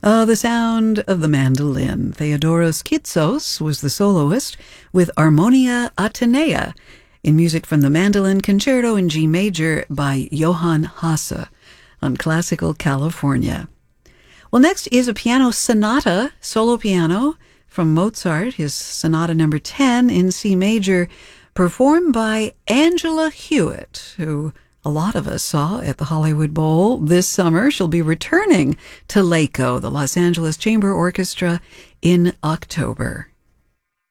The sound of the mandolin. Theodoros Kitsos was the soloist with Harmonia Atenea in music from the Mandolin Concerto in G Major by Johann Hasse on Classical California. Well, next is a piano sonata, solo piano, from Mozart, his Sonata number 10 in C Major, performed by Angela Hewitt, who a lot of us saw at the Hollywood Bowl this summer. She'll be returning to LACO, the Los Angeles Chamber Orchestra, in October.